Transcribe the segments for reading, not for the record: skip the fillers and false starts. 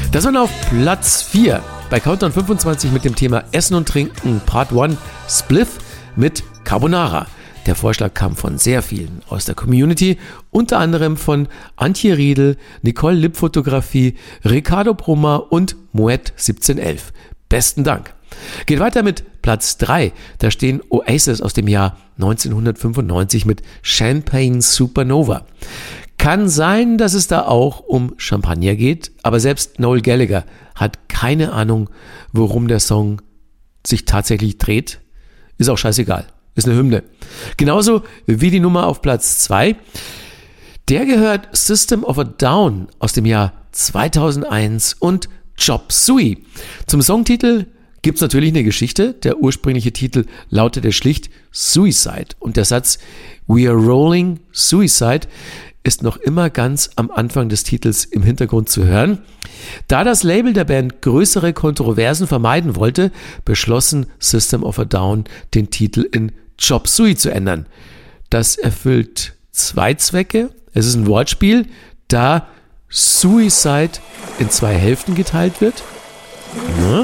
Das war auf Platz 4 bei Countdown 25 mit dem Thema Essen und Trinken Part 1 Spliff mit Carbonara. Der Vorschlag kam von sehr vielen aus der Community, unter anderem von Antje Riedel, Nicole Lipp Fotografie, Ricardo Brummer und Moet 1711. Besten Dank. Geht weiter mit Platz 3. Da stehen Oasis aus dem Jahr 1995 mit Champagne Supernova. Kann sein, dass es da auch um Champagner geht, aber selbst Noel Gallagher hat keine Ahnung, worum der Song sich tatsächlich dreht. Ist auch scheißegal. Ist eine Hymne. Genauso wie die Nummer auf Platz 2. Der gehört System of a Down aus dem Jahr 2001 und Chop Suey. Zum Songtitel gibt's natürlich eine Geschichte. Der ursprüngliche Titel lautete schlicht Suicide und der Satz We are rolling suicide ist noch immer ganz am Anfang des Titels im Hintergrund zu hören. Da das Label der Band größere Kontroversen vermeiden wollte, beschlossen System of a Down, den Titel in Chop Suey zu ändern. Das erfüllt zwei Zwecke. Es ist ein Wortspiel, da Suicide in zwei Hälften geteilt wird. Ja.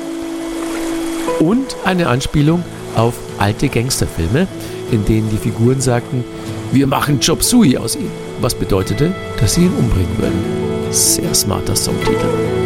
Und eine Anspielung auf alte Gangsterfilme, in denen die Figuren sagten, wir machen Chop Suey aus ihm. Was bedeutete, dass sie ihn umbringen würden. Sehr smarter Songtitel.